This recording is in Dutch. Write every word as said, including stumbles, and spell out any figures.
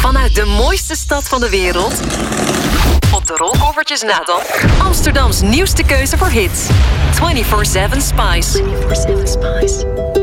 Vanuit de mooiste stad van de wereld. Op de rolkoffertjes na dan. Amsterdams nieuwste keuze voor hits. vierentwintig zeven Spice. vierentwintig zeven Spice.